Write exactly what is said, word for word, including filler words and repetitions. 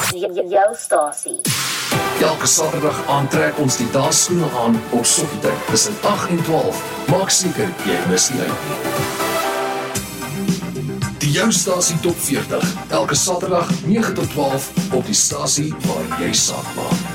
Jou stasie. Elke Saterdag aantrek ons die dansskoene aan op Soffietyd tussen agt en twaalf. Maak seker jy mis nie uit nie. Die Jou Stasie Top veertig, elke Saterdag nege tot twaalf op die stasie waar jy saak maak.